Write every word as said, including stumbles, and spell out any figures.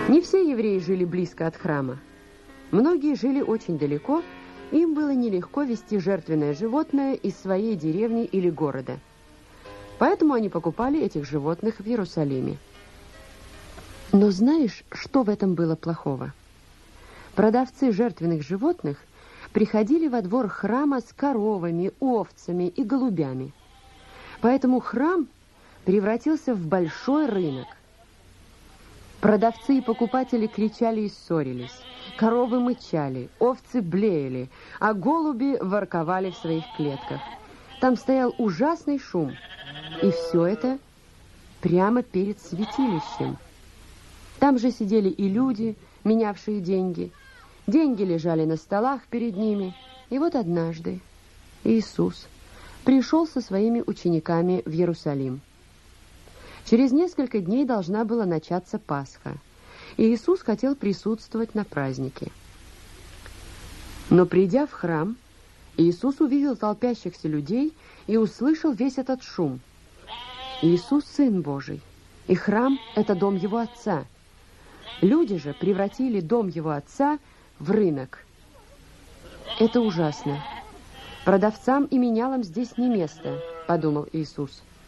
Не все евреи жили близко от храма. Многие жили очень далеко, им было нелегко везти жертвенное животное из своей деревни или города. Поэтому они покупали этих животных в Иерусалиме. Но знаешь, что в этом было плохого? Продавцы жертвенных животных приходили во двор храма с коровами, овцами и голубями. Поэтому храм превратился в большой рынок. Продавцы и покупатели кричали и ссорились. Коровы мычали, овцы блеяли, а голуби ворковали в своих клетках. Там стоял ужасный шум. И все это прямо перед святилищем. Там же сидели и люди, менявшие деньги. Деньги лежали на столах перед ними. И вот однажды Иисус пришел со своими учениками в Иерусалим. Через несколько дней должна была начаться Пасха, и Иисус хотел присутствовать на празднике. Но придя в храм, Иисус увидел толпящихся людей и услышал весь этот шум. Иисус – Сын Божий, и храм – это дом Его Отца. Люди же превратили дом Его Отца в рынок. Это ужасно. Продавцам и менялам здесь не место, подумал Иисус.